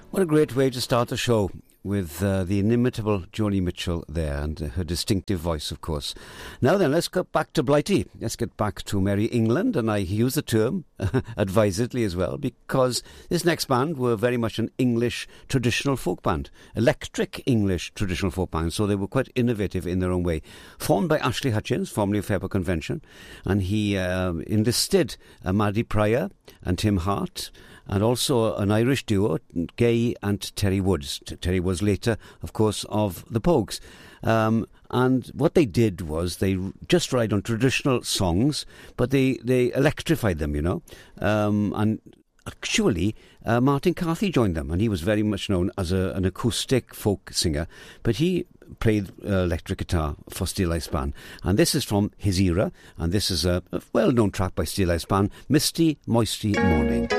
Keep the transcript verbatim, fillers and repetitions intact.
What a great way to start the show with uh, the inimitable Joni Mitchell there and uh, her distinctive voice, of course. Now then, let's go back to Blighty. Let's get back to Merry England, and I use the term advisedly as well, because this next band were very much an English traditional folk band, electric English traditional folk band, so they were quite innovative in their own way. Formed by Ashley Hutchins, formerly of Fairport Convention, and he uh, enlisted uh, Maddie Pryor and Tim Hart, and also an Irish duo, Gay and Terry Woods. Terry was later, of course, of the Pogues. Um, and what they did was they just relied on traditional songs, but they, they electrified them, you know. Um, and actually, uh, Martin Carthy joined them, and he was very much known as a, an acoustic folk singer, but he played uh, electric guitar for Steel Eye Span. And this is from his era, and this is a, a well-known track by Steel Eye Span, Misty Moisty Morning.